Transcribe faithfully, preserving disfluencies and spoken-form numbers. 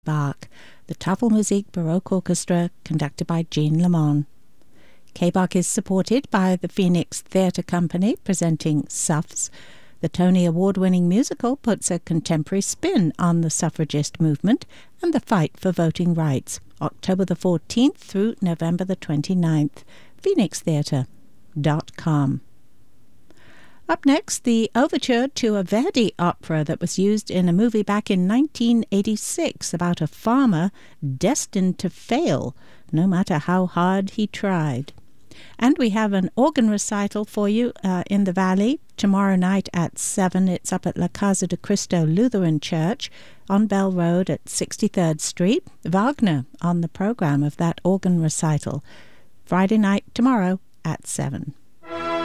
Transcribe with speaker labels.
Speaker 1: Bach, the Tafelmusik Baroque Orchestra, conducted by Jean Lemon. K-Bach is supported by the Phoenix Theatre Company, presenting SUFS. The Tony Award-winning musical puts a contemporary spin on the suffragist movement and the fight for voting rights. October the fourteenth through November the twenty-ninth. phoenix theatre dot com. Up next, the overture to a Verdi opera that was used in a movie back in nineteen eighty-six about a farmer destined to fail, no matter how hard he tried. And we have an organ recital for you uh, in the Valley tomorrow night at seven. It's up at La Casa de Cristo Lutheran Church on Bell Road at sixty-third Street. Wagner on the program of that organ recital. Friday night tomorrow at seven.